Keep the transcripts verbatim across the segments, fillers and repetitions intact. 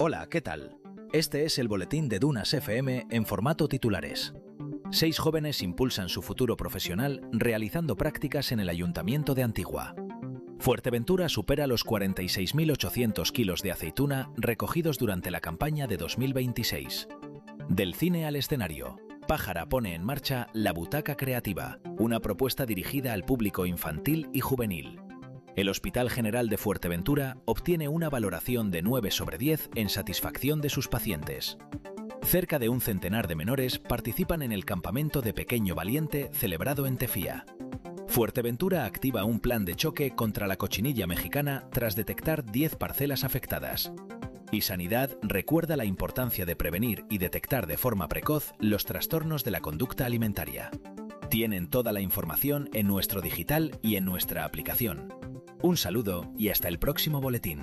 Hola, ¿qué tal? Este es el boletín de Dunas F M en formato titulares. Seis jóvenes impulsan su futuro profesional realizando prácticas en el Ayuntamiento de Antigua. Fuerteventura supera los cuarenta y seis mil ochocientos kilos de aceituna recogidos durante la campaña de dos mil veintiséis. Del cine al escenario, Pájara pone en marcha La Butaca Creativa, una propuesta dirigida al público infantil y juvenil. El Hospital General de Fuerteventura obtiene una valoración de nueve sobre diez en satisfacción de sus pacientes. Cerca de un centenar de menores participan en el campamento de Pequeño Valiente celebrado en Tefía. Fuerteventura activa un plan de choque contra la cochinilla mexicana tras detectar diez parcelas afectadas. Y Sanidad recuerda la importancia de prevenir y detectar de forma precoz los trastornos de la conducta alimentaria. Tienen toda la información en nuestro digital y en nuestra aplicación. Un saludo y hasta el próximo boletín.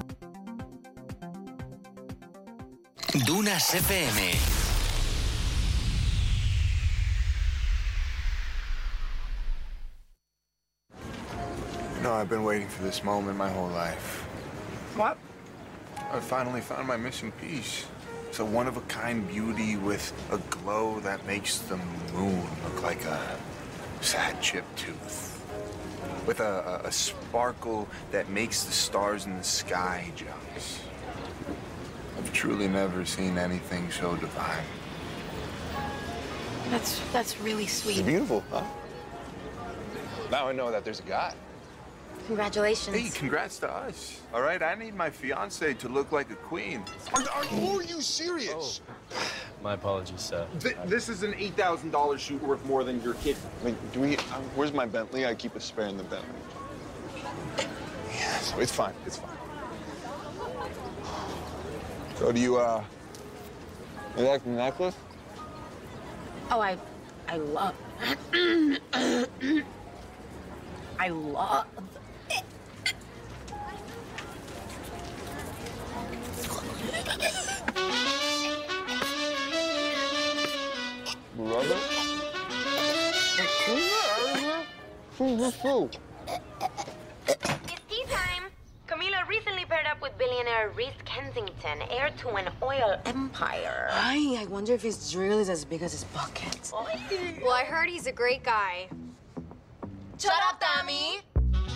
Dunas F M. No, I've been waiting for this moment my whole life. What? I finally found my missing piece. It's a one-of-a-kind beauty with a glow that makes the moon look like a sad chipped tooth. With a, a, a sparkle that makes the stars in the sky jealous. I've truly never seen anything so divine. That's that's really sweet. It's beautiful, huh? Now I know that there's a God. Congratulations. Hey, congrats to us. All right, I need my fiance to look like a queen. Are, are, are you serious? Oh. My apologies, sir. Th- this is an eight thousand dollars shoot worth more than your kid. Like, do we? Uh, where's my Bentley? I keep a spare in the Bentley. Yeah, so it's fine. It's fine. So do you, uh, you like the necklace? Oh, I, I love. I love. Love it? It's tea time. Camila recently paired up with billionaire Reese Kensington, heir to an oil empire. Ay, I wonder if his drill is as big as his bucket. Well, I heard he's a great guy. Shut up, Tommy!